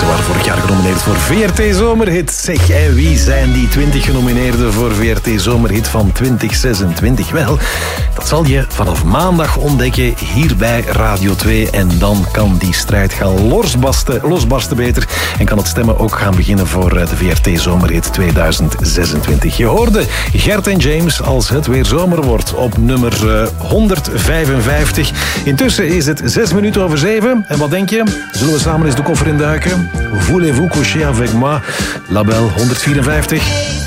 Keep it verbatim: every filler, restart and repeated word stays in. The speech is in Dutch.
Ze waren vorig jaar genomineerd voor V R T Zomerhit. Zeg, en wie zijn die twintig genomineerden voor V R T Zomerhit van twintig zesentwintig? Wel, dat zal je vanaf maandag ontdekken hier bij Radio twee. En dan kan die strijd gaan losbarsten, losbarsten beter. En kan het stemmen ook gaan beginnen voor de V R T Zomerhit tweeduizend zesentwintig. Je hoorde Gert en James als het weer zomer wordt op nummer honderdvijfenvijftig. Intussen is het zes minuten over zeven. En wat denk je? Zullen we samen eens de koffer induiken? Voulez-vous coucher avec moi? Label honderdvierenvijftig.